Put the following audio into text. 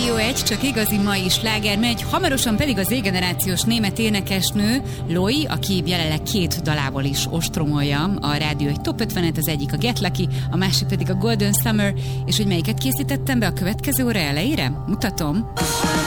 Rádió 1, csak igazi mai sláger megy, hamarosan pedig az Z-generációs német énekesnő Loi, aki jelenleg 2 dalával is ostromolja a Rádió 1 Top 50-et, az egyik a Get Lucky, a másik pedig a Golden Summer, és hogy melyiket készítettem be a következő óra elejére? Mutatom.